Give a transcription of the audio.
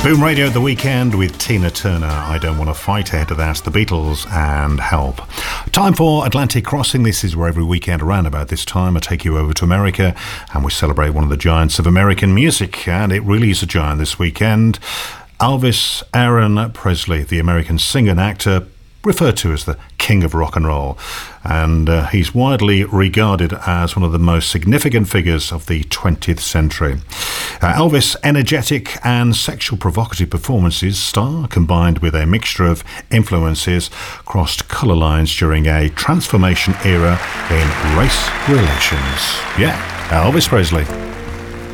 Boom Radio at the weekend with Tina Turner. I Don't Want to Fight. Ahead of that, The Beatles and Help. Time for Atlantic Crossing. This is where every weekend around about this time I take you over to America and we celebrate one of the giants of American music. And it really is a giant this weekend. Elvis Aaron Presley, the American singer and actor, referred to as the King of Rock and Roll, and he's widely regarded as one of the most significant figures of the 20th century. Elvis' energetic and sexual provocative performances, star combined with a mixture of influences, crossed colour lines during a transformation era in race relations. Yeah, Elvis Presley.